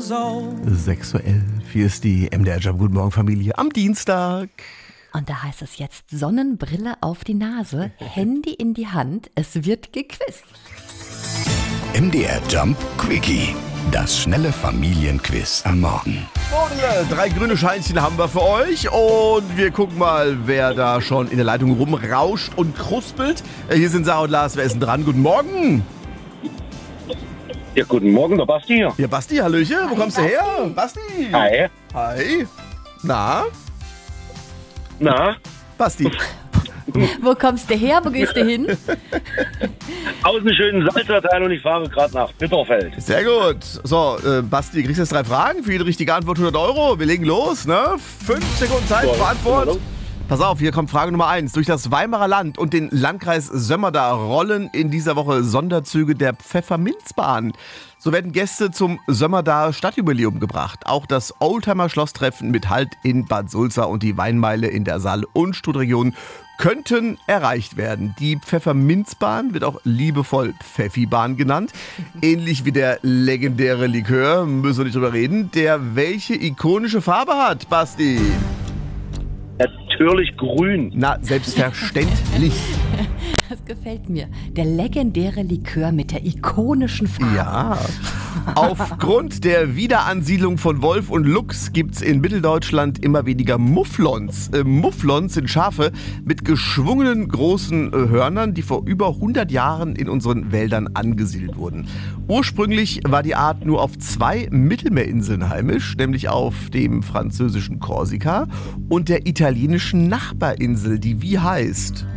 6:11 Uhr, hier ist die MDR Jump. Guten Morgen, Familie, am Dienstag. Und da heißt es jetzt Sonnenbrille auf die Nase, Handy in die Hand, es wird gequizt. MDR Jump Quickie. Das schnelle Familienquiz am Morgen. Und 3 grüne Scheinchen haben wir für euch. Und wir gucken mal, wer da schon in der Leitung rumrauscht und kruspelt. Hier sind Sarah und Lars, wer ist denn dran? Guten Morgen. Ja, guten Morgen, der Basti hier. Ja, Basti, hallöchen. Wo kommst du her? Basti. Hi. Hi. Na? Na, Basti. Wo kommst du her? Wo gehst du hin? aus dem schönen Salzertal und ich fahre gerade nach Bitterfeld. Sehr gut. So, Basti, kriegst jetzt 3 Fragen. Für jede richtige Antwort 100 Euro. Wir legen los, ne? 5 Sekunden Zeit für Antwort. Pass auf, hier kommt Frage Nummer 1. Durch das Weimarer Land und den Landkreis Sömmerda rollen in dieser Woche Sonderzüge der Pfefferminzbahn. So werden Gäste zum Sömmerda Stadtjubiläum gebracht. Auch das Oldtimer-Schlosstreffen mit Halt in Bad Sulza und die Weinmeile in der Saal- und Studregion könnten erreicht werden. Die Pfefferminzbahn wird auch liebevoll Pfeffibahn genannt. Ähnlich wie der legendäre Likör, müssen wir nicht drüber reden, der welche ikonische Farbe hat, Basti? Natürlich grün. Na, selbstverständlich. Das gefällt mir. Der legendäre Likör mit der ikonischen Farbe. Ja. Aufgrund der Wiederansiedlung von Wolf und Luchs gibt es in Mitteldeutschland immer weniger Mufflons. Mufflons sind Schafe mit geschwungenen großen Hörnern, die vor über 100 Jahren in unseren Wäldern angesiedelt wurden. Ursprünglich war die Art nur auf 2 Mittelmeerinseln heimisch, nämlich auf dem französischen Korsika und der italienischen Nachbarinsel, die wie heißt?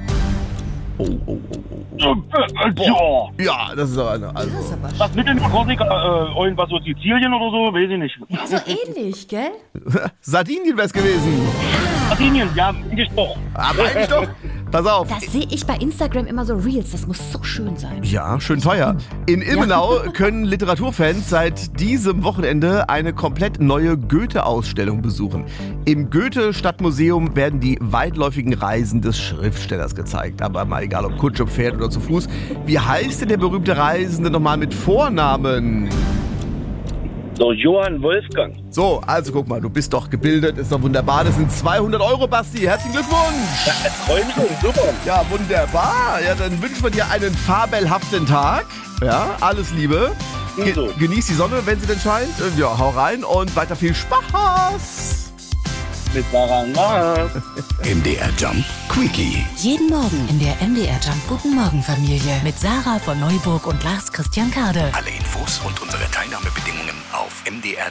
Boah. Ja, das ist aber eine. Also. Das ist aber Was mit dem Korsika? Irgendwas so Sizilien oder so? Weiß ich nicht. so ähnlich, gell? Sardinien wär's gewesen. Sardinien, ja, ich doch. Aber eigentlich doch. Pass auf. Das sehe ich bei Instagram immer so Reels. Das muss so schön sein. Ja, schön teuer. In Ilmenau können Literaturfans seit diesem Wochenende eine komplett neue Goethe-Ausstellung besuchen. Im Goethe-Stadtmuseum werden die weitläufigen Reisen des Schriftstellers gezeigt. Aber mal egal, ob Kutsche, Pferd oder zu Fuß. Wie heißt denn der berühmte Reisende nochmal mit Vornamen? So, Johann Wolfgang. So, also guck mal, du bist doch gebildet, ist doch wunderbar. Das sind 200 Euro, Basti. Herzlichen Glückwunsch. Ja, Träumchen, super. Ja, wunderbar. Ja, dann wünschen wir dir einen fabelhaften Tag. Ja, alles Liebe. Ebenso. Genieß die Sonne, wenn sie denn scheint. Ja, hau rein und weiter viel Spaß. Mit Sarah und Lars. MDR Jump Quickie. Jeden Morgen in der MDR Jump Guten Morgen Familie mit Sarah von Neuburg und Lars Christian Kade. Alle Infos und unsere Teilnahmebedingungen auf MDR